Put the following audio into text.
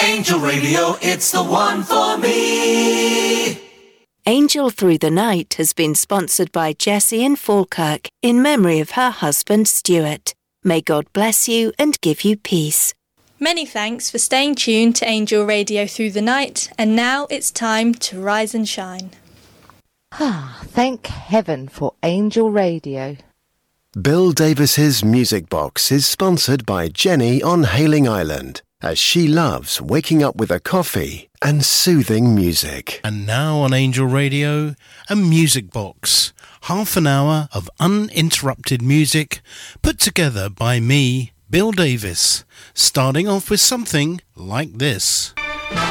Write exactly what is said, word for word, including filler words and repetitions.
Angel Radio, it's the one for me. Angel Through the Night has been sponsored by Jessie in Falkirk in memory of her husband Stuart. May God bless you and give you peace. Many thanks for staying tuned to Angel Radio Through the Night, and now it's time to rise and shine. Ah, thank heaven for Angel Radio. Bill Davis's Music Box is sponsored by Jenny on Hayling Island, as she loves waking up with a coffee and soothing music. And now on Angel Radio, a Music Box. Half an hour of uninterrupted music put together by me, Bill Davis, starting off with something like this.